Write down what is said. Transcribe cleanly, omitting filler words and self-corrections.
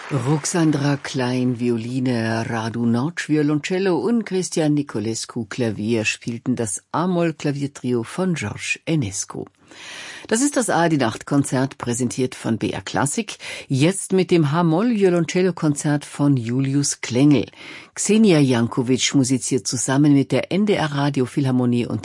Ruxandra Klein, Violine, Radu Notch, Violoncello und Christian Nicolescu, Klavier, spielten das A-Moll-Klaviertrio von George Enescu. Das ist das A-die-Nacht-Konzert, präsentiert von BR Klassik, jetzt mit dem H-Moll-Violoncello-Konzert von Julius Klengel. Xenia Jankovic musiziert zusammen mit der NDR Radio Philharmonie und